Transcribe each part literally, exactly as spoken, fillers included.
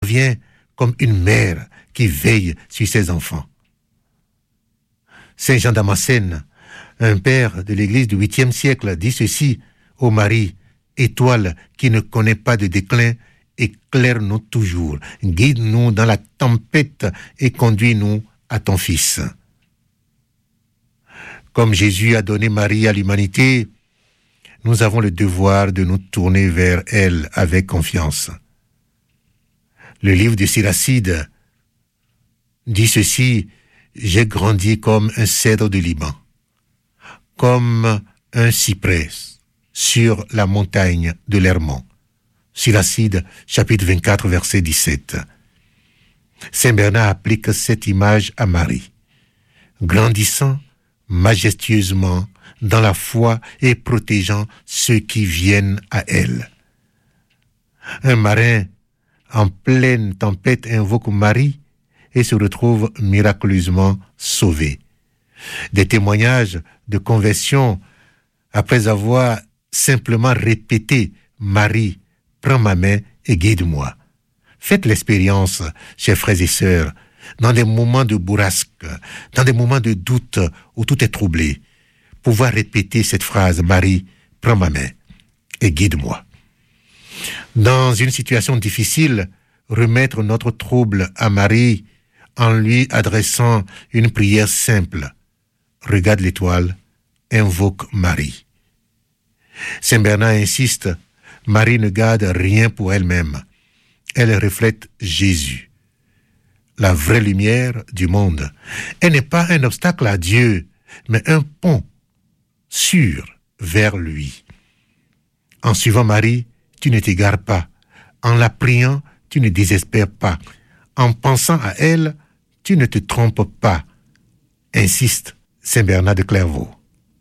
intervient comme une mère qui veille sur ses enfants. Saint Jean Damascène, un père de l'Église du huitième siècle, dit ceci: Ô Marie, étoile qui ne connaît pas de déclin, éclaire-nous toujours, guide-nous dans la tempête et conduis-nous à ton Fils. Comme Jésus a donné Marie à l'humanité, nous avons le devoir de nous tourner vers elle avec confiance. Le livre de Siracide dit ceci: j'ai grandi comme un cèdre de Liban, comme un cyprès sur la montagne de l'Hermon. Siracide, chapitre vingt-quatre, verset dix-sept. Saint Bernard applique cette image à Marie, grandissant majestueusement dans la foi et protégeant ceux qui viennent à elle. Un marin en pleine tempête invoque Marie et se retrouve miraculeusement sauvé. Des témoignages de conversion après avoir simplement répété « Marie, prends ma main et guide-moi ». Faites l'expérience, chers frères et sœurs, dans des moments de bourrasque, dans des moments de doute où tout est troublé, pouvoir répéter cette phrase « Marie, prends ma main et guide-moi ». Dans une situation difficile, remettre notre trouble à Marie en lui adressant une prière simple. Regarde l'étoile, invoque Marie. Saint Bernard insiste, Marie ne garde rien pour elle-même. Elle reflète Jésus, la vraie lumière du monde. Elle n'est pas un obstacle à Dieu, mais un pont sûr vers lui. En suivant Marie, tu ne t'égares pas. En la priant, tu ne désespères pas. En pensant à elle, tu ne te trompes pas. Insiste Saint Bernard de Clairvaux.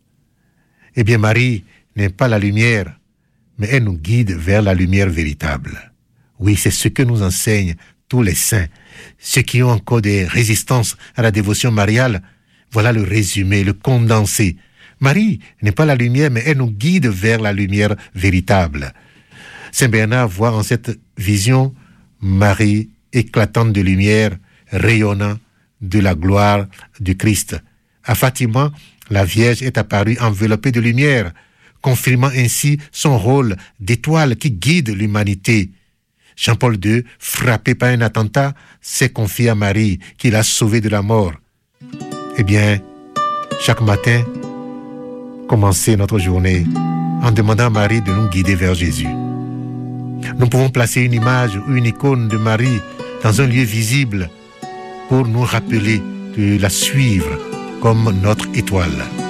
Eh bien, Marie n'est pas la lumière, mais elle nous guide vers la lumière véritable. Oui, c'est ce que nous enseignent tous les saints. Ceux qui ont encore des résistances à la dévotion mariale, voilà le résumé, le condensé. Marie n'est pas la lumière, mais elle nous guide vers la lumière véritable. Saint Bernard voit en cette vision Marie éclatante de lumière, rayonnant de la gloire du Christ. À Fatima, la Vierge est apparue enveloppée de lumière, confirmant ainsi son rôle d'étoile qui guide l'humanité. Jean-Paul deux, frappé par un attentat, s'est confié à Marie, qui l'a sauvé de la mort. Eh bien, chaque matin, commencez notre journée en demandant à Marie de nous guider vers Jésus. Nous pouvons placer une image ou une icône de Marie dans un lieu visible pour nous rappeler de la suivre comme notre étoile.